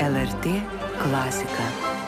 LRT klasika.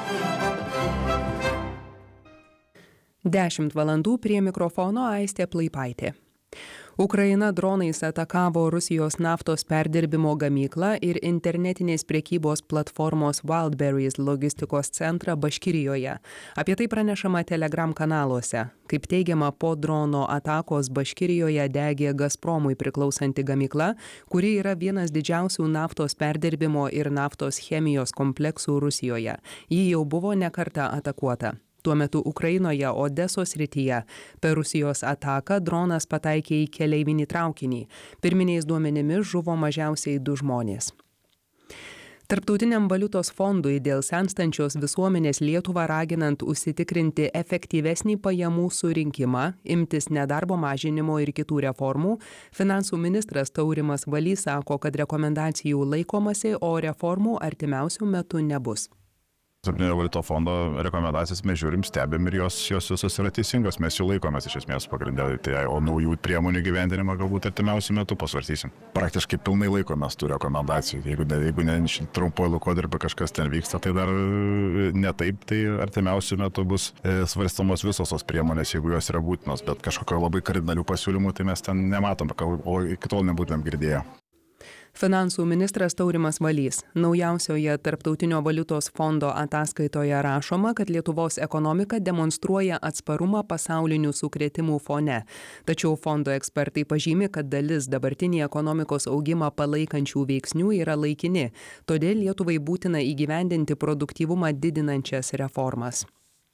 10 valandų prie mikrofono Aistė Plaipaitė. Ukraina dronais atakavo Rusijos naftos perdirbimo gamyklą ir internetinės prekybos platformos Wildberries logistikos centrą Baškirijoje. Apie tai pranešama Telegram kanaluose. Kaip teigiama, po drono atakos Baškirijoje degė Gazpromui priklausanti gamykla, kuri yra vienas didžiausių naftos perdirbimo ir naftos chemijos kompleksų Rusijoje. Ji jau buvo ne kartą atakuota. Tuo metu Ukrainoje Odesos srityje per Rusijos ataką dronas pataikė į keleivinį traukinį. Pirminiais duomenimis žuvo mažiausiai 2 žmonės. Tarptautiniam valiutos fondui dėl senstančios visuomenės Lietuvą raginant užsitikrinti efektyvesnį pajamų surinkimą, imtis nedarbo mažinimo ir kitų reformų, finansų ministras Taurimas Valys sako, kad rekomendacijų laikomasi, o reformų artimiausių metų nebus. Tarptautinio valiutos fondo rekomendacijas mes žiūrim, stebim ir jos visos yra teisingos, mes jų laikomės iš esmės pagrindė, o naujų priemonių gyvendinimą galbūt artimiausių metų pasvarstysim. Praktiškai pilnai laikomės tų rekomendacijų, jeigu ne trumpuoju laikotarpiu kažkas ten vyksta, tai dar ne taip, tai artimiausių metų bus svarstamos visos tos priemonės, jeigu jos yra būtinos, bet kažkokio labai kardinalių pasiūlymų tai mes ten nematom, o iki tol nebūtumėm girdėję. Finansų ministras Taurimas Valys. Naujausioje Tarptautinio valiutos fondo ataskaitoje rašoma, kad Lietuvos ekonomika demonstruoja atsparumą pasaulinių sukrėtimų fone. Tačiau fondo ekspertai pažymi, kad dalis dabartinį ekonomikos augimą palaikančių veiksnių yra laikini. Todėl Lietuvai būtina įgyvendinti produktyvumą didinančias reformas.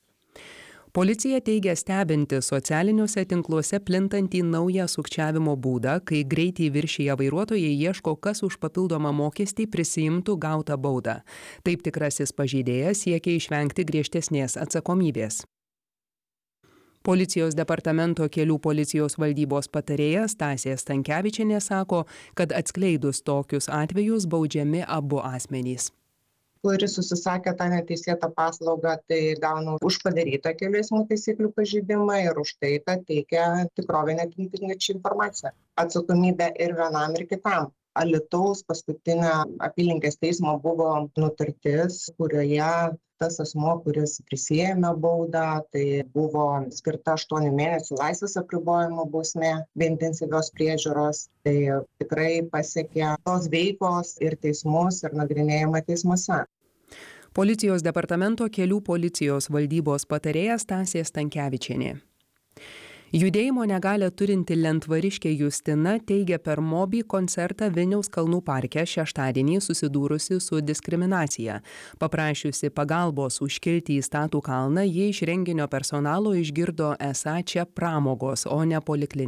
Policija teigia stebinti socialiniuose tinkluose plintantį naują sukčiavimo būdą, kai greitį viršiję vairuotojai ieško, kas už papildomą mokestį prisiimtų gautą baudą. Taip tikrasis pažeidėjas siekia išvengti griežtesnės atsakomybės. Policijos departamento kelių policijos valdybos patarėja Stasė Stankevičienė sako, kad atskleidus tokius atvejus baudžiami abu asmenys. Kuris užsisakė tą neteisėtą paslaugą, tai gauna už padarytą kelių eismo taisyklių pažeidimą ir už tai, kad teikia tikrovę neatitinkančią informaciją. Atsakomybė ir vienam, ir kitam. Alytaus paskutinė apylinkės teismo buvo nutartis, kurioje tas asmuo, kuris prisiėmė baudą, tai buvo skirta 8 mėnesių laisvės apribojimo bausmė be intensyvios priežiūros. Tai tikrai pasiekė tos veikos ir teismus, ir nagrinėjimą teismuose. Policijos departamento kelių policijos valdybos patarėja Stasė Stankevičienė. Judėjimo negalią turinti lentvariškė Justina teigia per Moby koncertą Vilniaus kalnų parke šeštadienį susidūrusi su diskriminacija. Paprašiusi pagalbos užkilti į statų kalną, ji iš renginio personalo išgirdo esą čia pramogos, o ne poliklinika.